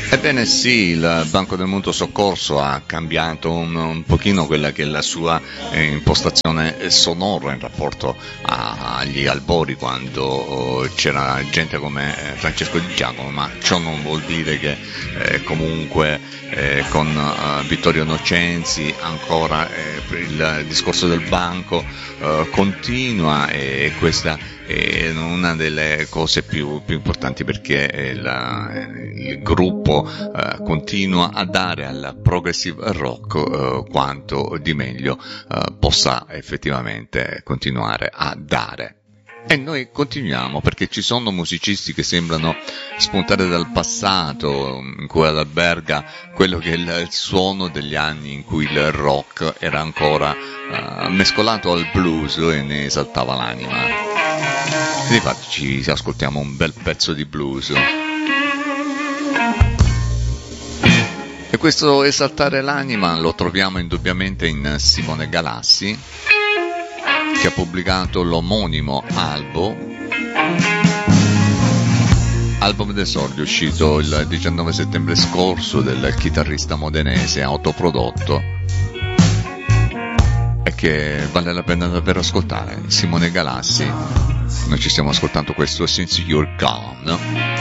Ebbene sì, il Banco del Mutuo Soccorso ha cambiato un pochino quella che è la sua impostazione sonora in rapporto agli albori, quando c'era gente come Francesco Di Giacomo, ma ciò non vuol dire che comunque con Vittorio Nocenzi ancora il discorso del banco continua, e questa è una delle cose più importanti, perché il gruppo continua a dare al progressive rock quanto di meglio possa effettivamente continuare a dare. E noi continuiamo, perché ci sono musicisti che sembrano spuntare dal passato, in cui alberga quello che è il suono degli anni in cui il rock era ancora mescolato al blues e ne esaltava l'anima. E infatti ci ascoltiamo un bel pezzo di blues. E questo esaltare l'anima lo troviamo indubbiamente in Simone Galassi, che ha pubblicato l'omonimo album d'esordio, uscito il 19 settembre scorso, del chitarrista modenese autoprodotto, e che vale la pena davvero ascoltare. Simone Galassi, noi ci stiamo ascoltando questo Since You're Gone.